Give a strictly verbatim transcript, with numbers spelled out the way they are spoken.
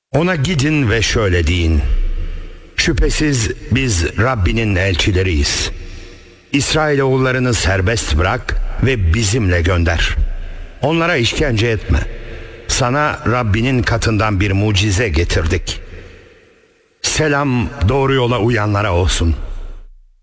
Ona gidin ve şöyle deyin: şüphesiz biz Rabbinin elçileriyiz. İsrailoğullarını serbest bırak ve bizimle gönder. Onlara işkence etme. Sana Rabbinin katından bir mucize getirdik. Selam doğru yola uyanlara olsun.